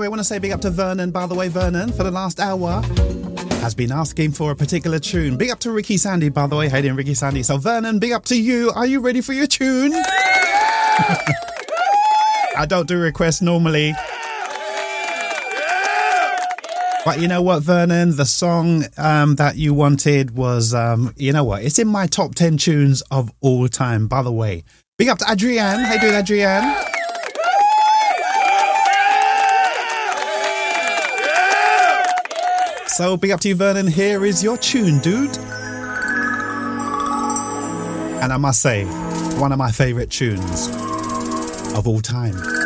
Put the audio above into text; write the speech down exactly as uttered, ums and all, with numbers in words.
I want to say big up to Vernon, by the way. Vernon, for the last hour, has been asking for a particular tune. Big up to Ricky Sandy, by the way. Hey, Ricky Sandy. So, Vernon, big up to you. Are you ready for your tune? I don't do requests normally. But you know what, Vernon? The song um, that you wanted was, um, you know what? It's in my top ten tunes of all time, by the way. Big up to Adrienne. How you doing, Adrienne? So, big up to you, Vernon. Here is your tune, dude. And I must say, one of my favourite tunes of all time.